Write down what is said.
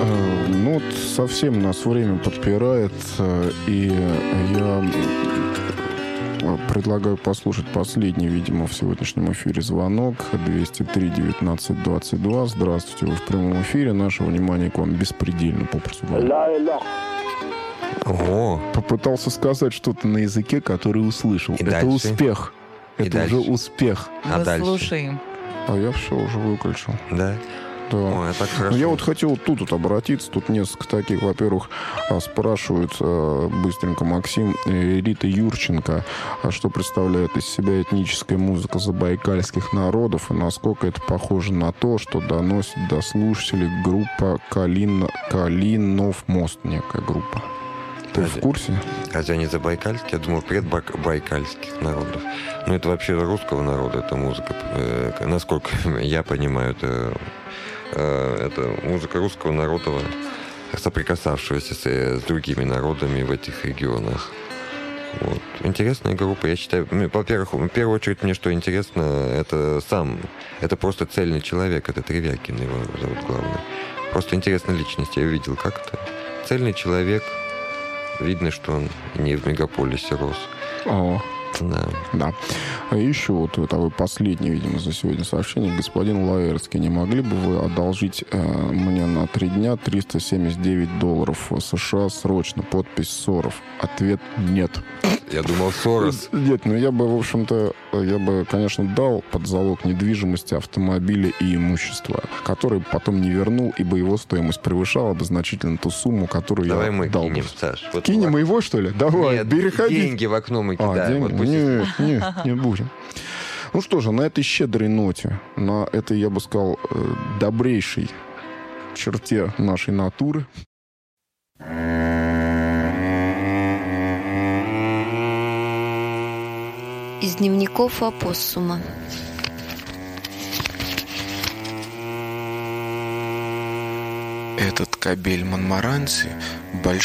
Ну, вот совсем нас время подпирает, и я предлагаю послушать последний, видимо, в сегодняшнем эфире звонок. 203-19-22. Здравствуйте, вы в прямом эфире. Наше внимание к вам беспредельно попросту. О. Попытался сказать что-то на языке, который услышал. И это дальше? Успех. И это дальше? уже успех. А дальше? Слушаем. А я все уже выключил. Да? Да. Ой, так хорошо. Ну, я вот хотел тут обратиться. Тут несколько таких, во-первых, спрашивают быстренько Максим и Рита Юрченко, что представляет из себя этническая музыка забайкальских народов и насколько это похоже на то, что доносит до слушателей группа Калинов мост, некая группа. Ты в курсе? Хотя они забайкальские, я думал, предбайкальских народов. Ну, это вообще русского народа, эта музыка. Насколько я понимаю, это музыка русского народа, соприкасавшегося с другими народами в этих регионах. Вот. Интересная группа, я считаю. Во-первых, в первую очередь, мне что интересно, это просто цельный человек, это Тревякин его зовут главный. Просто интересная личность, я видел, как это. Цельный человек, видно, что он не в мегаполисе рос. О. Да. А еще вот это вы последнее, видимо, за сегодня сообщение. Господин Лаэрский, не могли бы вы одолжить мне на 3 дня $379 США срочно? Подпись Соров. Ответ нет. Я думал, Сорос. Нет, я бы, конечно, дал под залог недвижимости, автомобиля и имущества, который потом не вернул, ибо его стоимость превышала бы значительно ту сумму, которую Давай я мы дал. кинем, Саш. Вот кинем его, что ли? Давай, Нет, переходи. деньги в окно мы кидаем. Деньги? Вот Нет, не будем. Ну что же, на этой щедрой ноте, на этой, я бы сказал, добрейшей черте нашей натуры. Из дневников опоссума. Этот кобель Монмаранси — большой